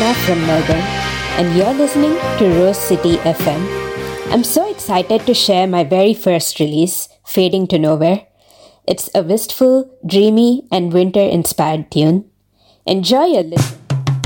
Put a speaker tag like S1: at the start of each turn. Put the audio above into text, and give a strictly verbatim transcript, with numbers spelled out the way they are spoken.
S1: Anna from Melbourne, and you're listening to Rose City F M. I'm so excited to share my very first release, Fading to Nowhere. It's a wistful, dreamy, and winter-inspired tune. Enjoy your listen.